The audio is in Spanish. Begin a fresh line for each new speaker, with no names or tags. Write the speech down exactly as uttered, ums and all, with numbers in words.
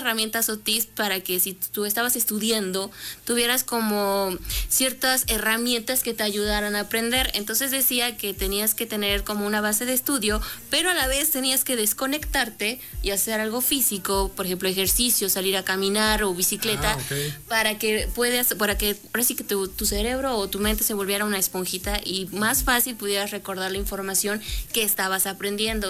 herramientas o tips para que si tú estabas estudiando, tuvieras como ciertas herramientas que te ayudaran a aprender. Entonces decía que tenías que tener como una base de estudio, pero a la vez tenías que desconectarte y hacer algo físico, por ejemplo, ejercicio, salir a caminar o bicicleta,
Ah, okay.
para que puedas, para que ahora sí que tu, tu cerebro o tu mente se volviera una esponjita y más fácil pudieras recordar la información que estabas aprendiendo.